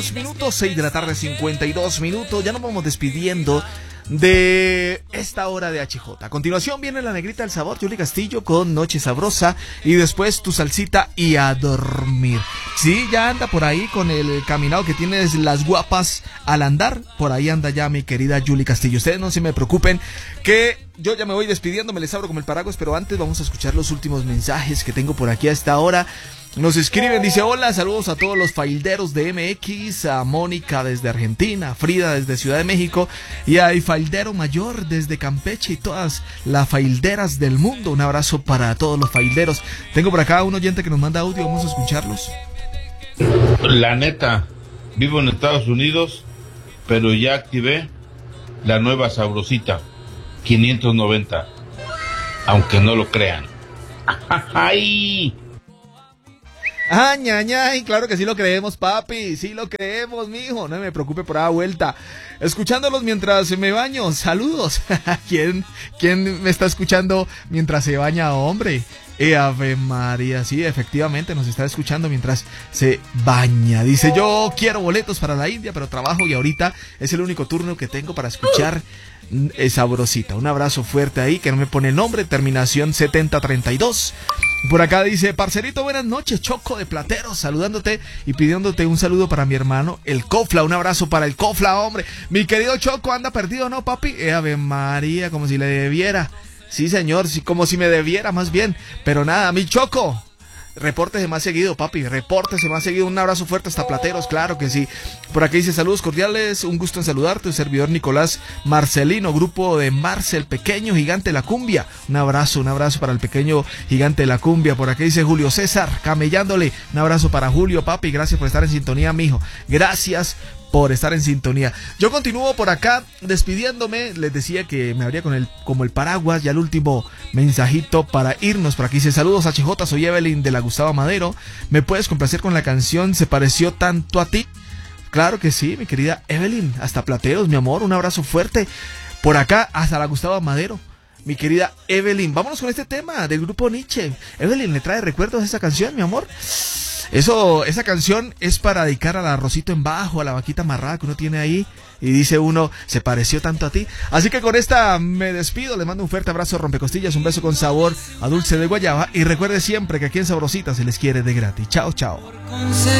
Minutos, 6 de la tarde, 52 minutos. Ya nos vamos despidiendo de esta hora de HJ. A continuación viene la negrita del sabor, Yuli Castillo con Noche Sabrosa, y después tu salsita y a dormir. Sí, ya anda por ahí con el caminado que tienes las guapas al andar. Por ahí anda ya mi querida Yuli Castillo. Ustedes no se me preocupen que yo ya me voy despidiendo, me les abro como el paraguas, pero antes vamos a escuchar los últimos mensajes que tengo por aquí a esta hora. Nos escriben, dice: hola, saludos a todos los failderos de MX, a Mónica desde Argentina, a Frida desde Ciudad de México y a Faildero Mayor desde Campeche y todas las failderas del mundo. Un abrazo para todos los failderos. Tengo por acá un oyente que nos manda audio, vamos a escucharlos. La neta, vivo en Estados Unidos, pero ya activé la nueva sabrosita 590, aunque no lo crean. ¡Ay! ¡Ay, ay, ay! Claro que sí lo creemos, papi. Sí lo creemos, mijo. No me preocupe por la vuelta. Escuchándolos mientras me baño. Saludos. ¿Quién me está escuchando mientras se baña, hombre? Ave María. Sí, efectivamente nos está escuchando mientras se baña. Dice: yo quiero boletos para la India, pero trabajo y ahorita es el único turno que tengo para escuchar sabrosita. Un abrazo fuerte ahí, que no me pone el nombre. Terminación 7032. Por acá dice: parcerito, buenas noches, Choco de Plateros, saludándote y pidiéndote un saludo para mi hermano, el Cofla. Un abrazo para el Cofla, hombre. Mi querido Choco, anda perdido, ¿no, papi? Ave María, como si le debiera. Sí, señor, sí, como si me debiera, más bien. Pero nada, mi Choco, repórtese más seguido, papi, repórtese más seguido. Un abrazo fuerte hasta Plateros, claro que sí. Por aquí dice: saludos cordiales, un gusto en saludarte, un servidor Nicolás Marcelino, grupo de Marcel, pequeño gigante de la cumbia. Un abrazo para el pequeño gigante de la cumbia. Por aquí dice Julio César, camellándole. Un abrazo para Julio, papi, gracias por estar en sintonía, mijo. Gracias por estar en sintonía. Yo continúo por acá despidiéndome. Les decía que me abría como el paraguas. Ya el último mensajito para irnos. Por aquí dice: saludos HJ, soy Evelyn de la Gustavo Madero. ¿Me puedes complacer con la canción Se pareció tanto a ti? Claro que sí, mi querida Evelyn, hasta Plateros, mi amor. Un abrazo fuerte por acá hasta la Gustavo Madero, mi querida Evelyn. Vámonos con este tema del grupo Nietzsche. Evelyn, ¿le trae recuerdos a esa canción, mi amor? Esa canción es para dedicar al arrocito en bajo, a la vaquita amarrada que uno tiene ahí. Y dice uno: se pareció tanto a ti. Así que con esta me despido. Les mando un fuerte abrazo, rompecostillas, un beso con sabor a dulce de guayaba. Y recuerde siempre que aquí en Sabrosita se les quiere de gratis. Chao, chao.